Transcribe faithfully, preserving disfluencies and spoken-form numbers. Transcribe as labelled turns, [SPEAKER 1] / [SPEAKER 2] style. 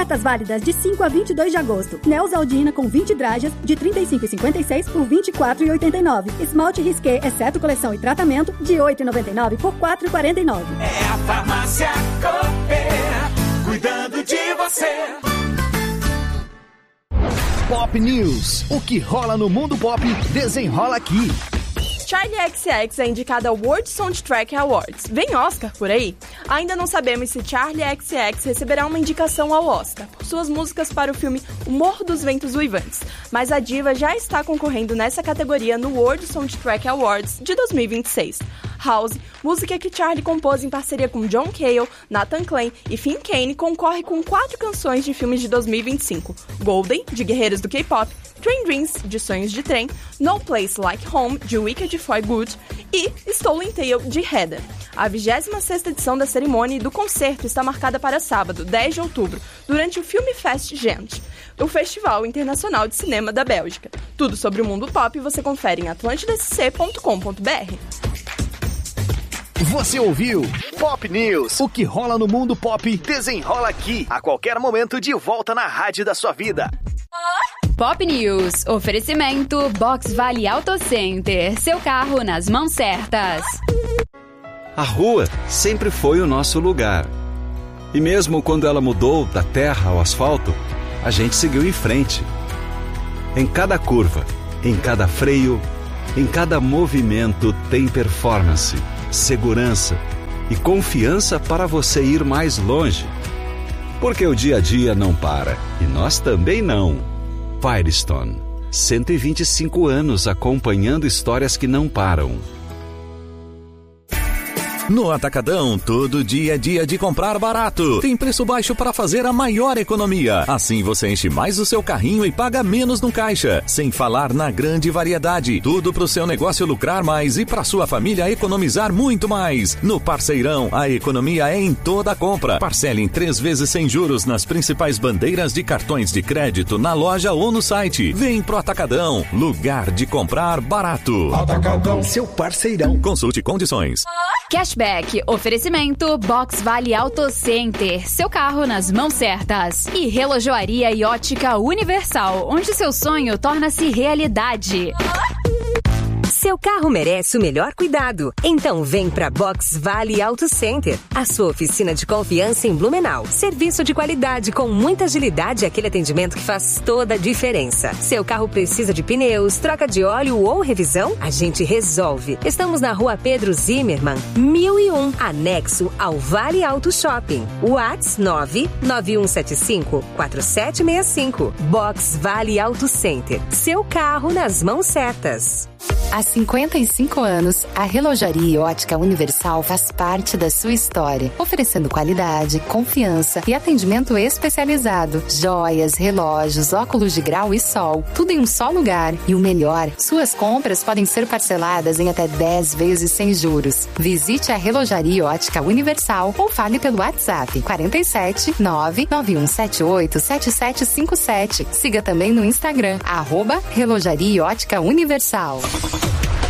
[SPEAKER 1] Ofertas válidas de cinco a vinte e dois de agosto. Neosaldina com vinte dragas de trinta e cinco reais e cinquenta e seis por vinte e quatro reais e oitenta e nove centavos. Esmalte Risqué, exceto coleção e tratamento, de oito reais e noventa e nove centavos por quatro reais e quarenta e nove centavos.
[SPEAKER 2] É a Farmácia Cooper, cuidando de você.
[SPEAKER 3] Pop News. O que rola no mundo pop, desenrola aqui.
[SPEAKER 4] Charli X C X é indicada ao World Soundtrack Awards. Vem Oscar por aí? Ainda não sabemos se Charli X C X receberá uma indicação ao Oscar por suas músicas para o filme O Morro dos Ventos Uivantes, mas a diva já está concorrendo nessa categoria no World Soundtrack Awards de dois mil e vinte e seis. House, música que Charli compôs em parceria com John Cale, Nathan Klein e Finn Kane, concorre com quatro canções de filmes de dois mil e vinte e cinco: Golden, de Guerreiros do K-pop, Train Dreams, de Sonhos de Trem, No Place Like Home, de Wicked For Good e Stolen Tale, de Heather. A vigésima sexta edição da cerimônia e do concerto está marcada para sábado, dez de outubro, durante o Film Fest Gent, o Festival Internacional de Cinema da Bélgica. Tudo sobre o mundo pop você confere em atlântida s c ponto com ponto b r.
[SPEAKER 3] Você ouviu Pop News. O que rola no mundo pop, desenrola aqui. A qualquer momento, de volta na rádio da sua vida.
[SPEAKER 5] Pop News. Oferecimento Box Vale Auto Center. Seu carro nas mãos certas.
[SPEAKER 6] A rua sempre foi o nosso lugar. E mesmo quando ela mudou da terra ao asfalto, a gente seguiu em frente. Em cada curva, em cada freio, em cada movimento tem performance, segurança e confiança para você ir mais longe. Porque o dia a dia não para, e nós também não. Firestone, cento e vinte e cinco anos acompanhando histórias que não param.
[SPEAKER 7] No Atacadão, todo dia é dia de comprar barato. Tem preço baixo para fazer a maior economia. Assim você enche mais o seu carrinho e paga menos no caixa. Sem falar na grande variedade. Tudo para o seu negócio lucrar mais e para sua família economizar muito mais. No Parceirão, a economia é em toda a compra. Parcele em três vezes sem juros nas principais bandeiras de cartões de crédito na loja ou no site. Vem pro Atacadão, lugar de comprar barato.
[SPEAKER 3] Atacadão, seu parceirão.
[SPEAKER 7] Consulte condições.
[SPEAKER 5] Cashback, oferecimento Box Vale Auto Center, seu carro nas mãos certas. E Relojoaria e Ótica Universal, onde seu sonho torna-se realidade.
[SPEAKER 8] Seu carro merece o melhor cuidado. Então vem pra Box Vale Auto Center, a sua oficina de confiança em Blumenau. Serviço de qualidade com muita agilidade e aquele atendimento que faz toda a diferença. Seu carro precisa de pneus, troca de óleo ou revisão? A gente resolve. Estamos na rua Pedro Zimmermann, mil e um, anexo ao Vale Auto Shopping. WhatsApp nove nove um sete cinco quatro sete seis cinco. Box Vale Auto Center. Seu carro nas mãos certas.
[SPEAKER 9] Há cinquenta e cinco anos, a Relojaria e Ótica Universal faz parte da sua história, oferecendo qualidade, confiança e atendimento especializado. Joias, relógios, óculos de grau e sol, tudo em um só lugar. E o melhor, suas compras podem ser parceladas em até dez vezes sem juros. Visite a Relojaria e Ótica Universal ou fale pelo WhatsApp quarenta e sete, nove nove um sete oito, sete sete cinco sete. Siga também no Instagram, arroba Relojaria e Ótica Universal.